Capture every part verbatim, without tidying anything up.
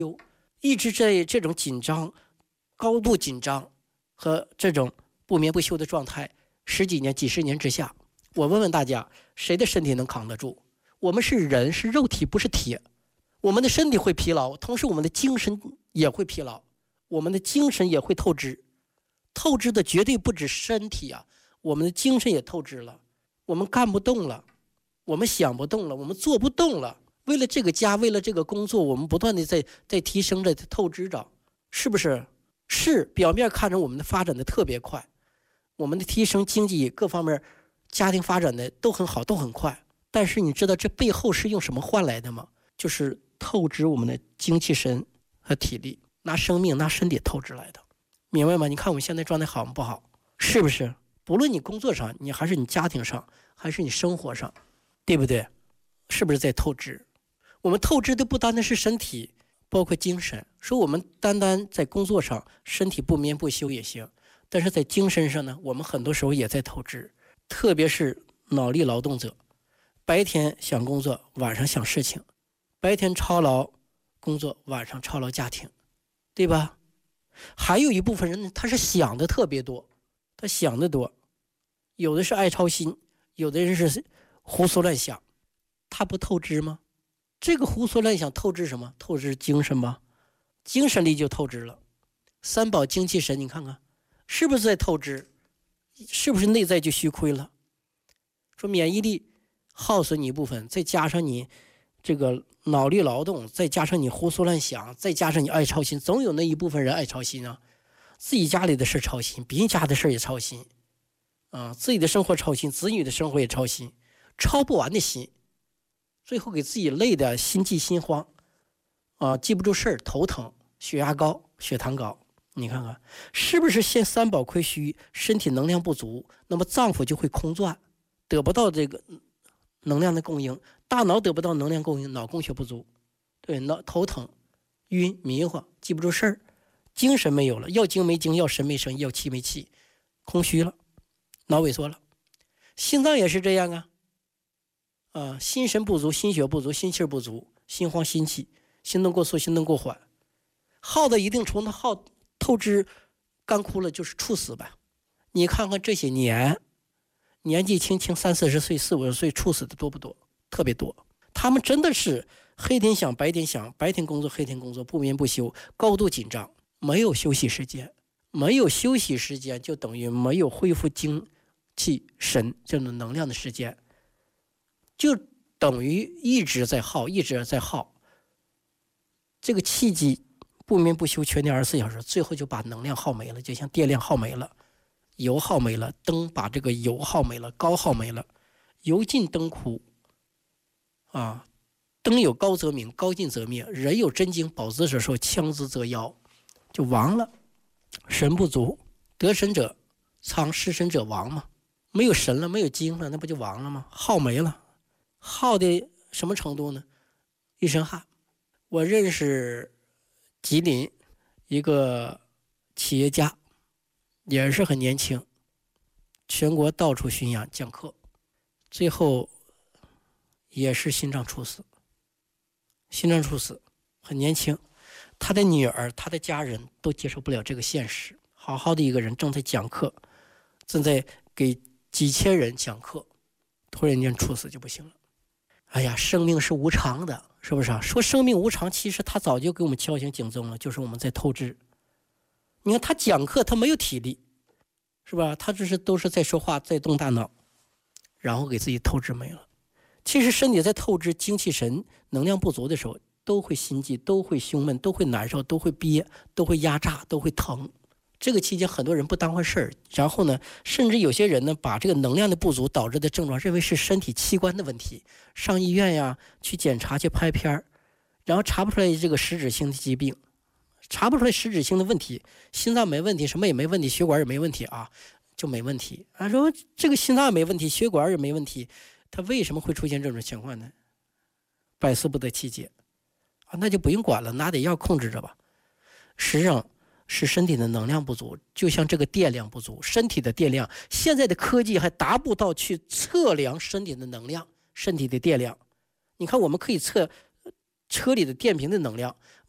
一直在这种紧张、高度紧张和这种不眠不休的状态，十几年、几十年之下，我问问大家，谁的身体能扛得住？我们是人，是肉体，不是铁。我们的身体会疲劳，同时我们的精神也会疲劳，我们的精神也会透支。透支的绝对不止身体啊，我们的精神也透支了，我们干不动了，我们想不动了，我们做不动了。为了这个家，为了这个工作，我们不断的在在提升着，透支着，是不是？是，表面看着我们的发展的特别快，我们的提升经济各方面，家庭发展的都很好，都很快。但是你知道这背后是用什么换来的吗？就是透支我们的精气神和体力，拿生命拿身体透支来的，明白吗？你看我们现在状态好不好？是不是？不论你工作上，你还是你家庭上，还是你生活上，对不对？是不是在透支？我们透支的不单单是身体，包括精神。说我们单单在工作上身体不眠不休也行，但是在精神上呢，我们很多时候也在透支，特别是脑力劳动者，白天想工作，晚上想事情，白天操劳工作，晚上操劳家庭，对吧？还有一部分人呢，他是想的特别多，他想的多，有的是爱操心，有的人是胡思乱想，他不透支吗？这个胡思乱想透支什么？透支精神吧，精神力就透支了。三宝精气神，你看看是不是在透支？是不是内在就虚亏了？说免疫力耗损你一部分，再加上你这个脑力劳动，再加上你胡思乱想，再加上你爱操心，总有那一部分人爱操心啊，自己家里的事操心，别人家的事也操心啊，自己的生活操心，子女的生活也操心，操不完的心，最后给自己累的心悸心慌啊，记不住事儿，头疼，血压高，血糖高。你看看是不是现三宝亏虚，身体能量不足，那么脏腑就会空转，得不到这个能量的供应，大脑得不到能量供应，脑供血不足，对，脑头疼晕迷糊，记不住事儿，精神没有了，要精没精，要神没神，要气没气，空虚了，脑萎缩了。心脏也是这样啊啊，心神不足，心血不足，心气不足，心慌心悸，心动过速，心动过缓，耗到一定程度，耗透支干枯了，就是猝死吧。你看看这些年年纪轻轻三四十岁四五十岁猝死的多不多？特别多。他们真的是黑天想白天想，白天工作黑天工作，不眠不休，高度紧张，没有休息时间。没有休息时间就等于没有恢复精气神这种能量的时间，就等于一直在耗，一直在耗。这个气机不眠不休，全天二十四小时，最后就把能量耗没了，就像电量耗没了，油耗没了，灯把这个油耗没了，高耗没了，油尽灯枯啊，灯有高则明，高尽则灭。人有真经，保子者寿，枪之则夭，就亡了。神不足，得神者苍，失神者亡嘛。没有神了，没有精了，那不就亡了吗？耗没了，耗的什么程度呢？一身汗。我认识吉林一个企业家，也是很年轻，全国到处巡演讲课，最后也是心脏猝死。心脏猝死，很年轻，他的女儿他的家人都接受不了这个现实。好好的一个人正在讲课，正在给几千人讲课，突然间猝死就不行了。哎呀，生命是无常的，是不是啊？说生命无常，其实他早就给我们敲醒警钟了，就是我们在透支。你看他讲课他没有体力，是吧？他只是都是在说话，在动大脑，然后给自己透支没了。其实身体在透支，精气神能量不足的时候，都会心悸，都会胸闷，都会难受，都会憋，都会压榨，都会疼。这个期间很多人不当回事儿，然后呢，甚至有些人呢，把这个能量的不足导致的症状认为是身体器官的问题，上医院呀，去检查，去拍片儿，然后查不出来这个实质性的疾病，查不出来实质性的问题，心脏没问题，什么也没问题，血管也没问题啊，就没问题啊。说这个心脏也没问题，血管也没问题，他为什么会出现这种情况呢？百思不得其解啊，那就不用管了，拿点药控制着吧。实际上是身体的能量不足，就像这个电量不足，身体的电量，现在的科技还达不到去测量身体的能量，身体的电量。你看我们可以测车里的电瓶的能量，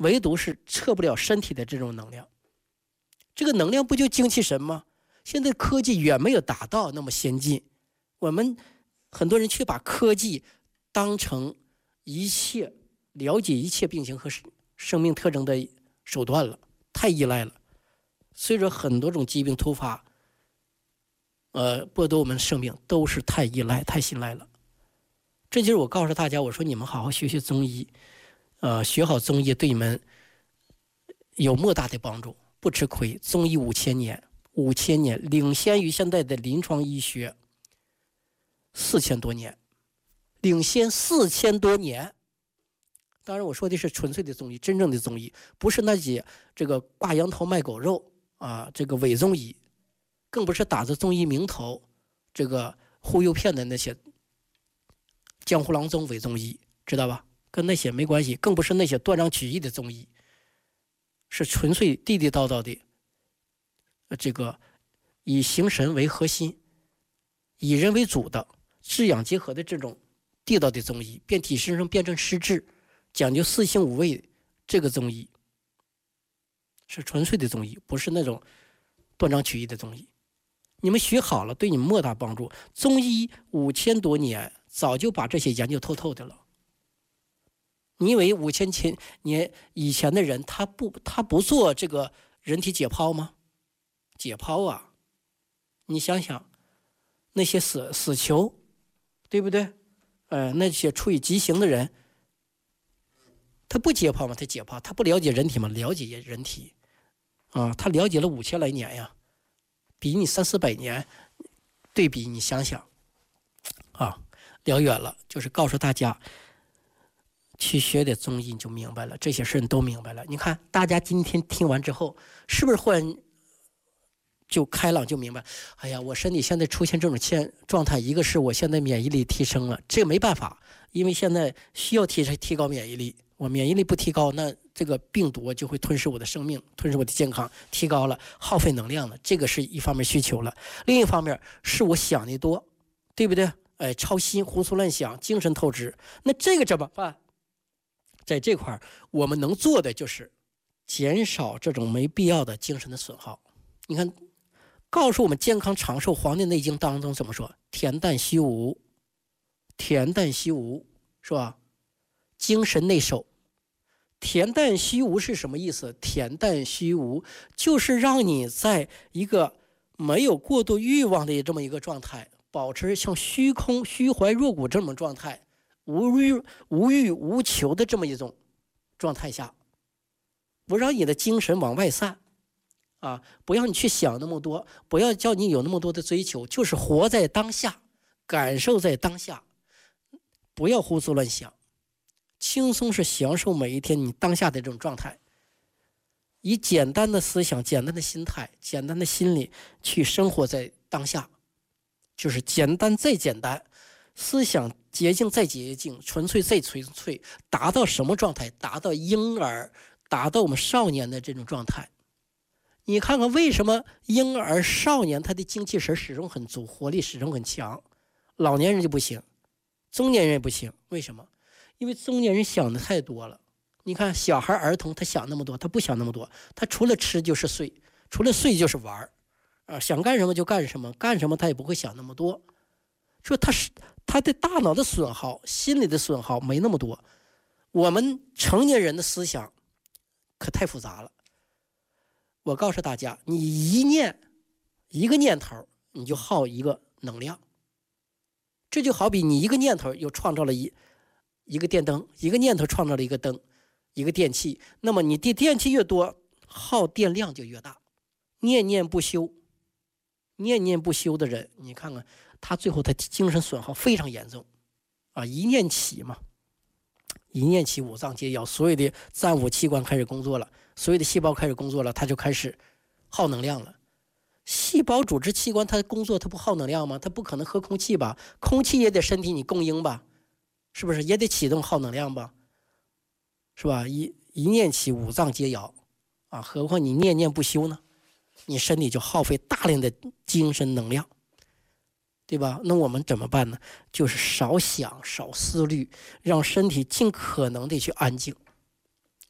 唯独是测不了身体的这种能量。这个能量不就精气神吗？现在科技远没有达到那么先进，我们很多人却把科技当成一切了解一切病情和生命特征的手段了，太依赖了。随着很多种疾病突发，呃，剥夺我们生命，都是太依赖、太信赖了。这就是我告诉大家，我说你们好好学学中医，呃，学好中医对你们有莫大的帮助，不吃亏。中医五千年，五千年领先于现在的临床医学四千多年，领先四千多年。当然，我说的是纯粹的中医，真正的中医，不是那些这个挂羊头卖狗肉啊，这个伪中医，更不是打着中医名头这个忽悠骗的那些江湖郎中伪中医，知道吧？跟那些没关系，更不是那些断章取义的中医，是纯粹地地道道的这个以形神为核心，以人为主的治养结合的这种地道的中医，变体生生，辩证施治，讲究四性五味，这个中医是纯粹的中医，不是那种断章取义的中医。你们学好了，对你们莫大帮助。中医五千多年，早就把这些研究透透的了。你以为五千年以前的人，他不他不做这个人体解剖吗？解剖啊，你想想，那些死死囚，对不对？呃，那些处于极刑的人，他不解剖吗？他解剖，他不了解人体吗？了解人体啊，他了解了五千来年呀。比你三四百年对比，你想想啊，聊远了。就是告诉大家，去学点中医你就明白了，这些事你都明白了。你看大家今天听完之后，是不是忽然就开朗，就明白？哎呀，我身体现在出现这种现状态，一个是我现在免疫力提升了，这个没办法，因为现在需要提提高免疫力。我免疫力不提高，那这个病毒就会吞噬我的生命，吞噬我的健康，提高了，耗费能量了，这个是一方面需求了。另一方面是我想的多，对不对？哎，操心，胡思乱想，精神透支，那这个怎么办？在这块我们能做的就是减少这种没必要的精神的损耗。你看，告诉我们健康长寿，《黄帝内经》当中怎么说？恬淡虚无，恬淡虚无，是吧？精神内守。恬淡虚无是什么意思？恬淡虚无就是让你在一个没有过度欲望的这么一个状态，保持像虚空虚怀若谷这么状态，无欲无欲无求的这么一种状态下，不让你的精神往外散啊，不要你去想那么多，不要叫你有那么多的追求，就是活在当下，感受在当下，不要胡思乱想。轻松是享受每一天你当下的这种状态，以简单的思想、简单的心态、简单的心理去生活在当下，就是简单再简单，思想洁净再洁净，纯粹再纯粹，达到什么状态？达到婴儿，达到我们少年的这种状态。你看看为什么婴儿、少年他的精气神始终很足，活力始终很强，老年人就不行，中年人也不行，为什么？因为中年人想的太多了。你看小孩儿童他想那么多，他不想那么多，他除了吃就是睡，除了睡就是玩啊，想干什么就干什么，干什么他也不会想那么多。说他是他的大脑的损耗，心理的损耗没那么多。我们成年人的思想可太复杂了。我告诉大家，你一念一个念头你就耗一个能量，这就好比你一个念头又创造了一一个电灯，一个念头创造了一个灯，一个电器，那么你的电器越多，耗电量就越大。念念不休，念念不休的人，你看看他最后他精神损耗非常严重啊！一念起嘛，一念起五脏皆要，所有的脏腑器官开始工作了，所有的细胞开始工作了，它就开始耗能量了。细胞组织器官它工作，它不耗能量吗？它不可能喝空气吧？空气也得身体你供应吧？是不是也得启动耗能量吧？是吧？一一念起五脏皆摇啊，何况你念念不休呢？你身体就耗费大量的精神能量，对吧？那我们怎么办呢？就是少想少思虑，让身体尽可能的去安静，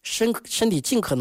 身身体尽可能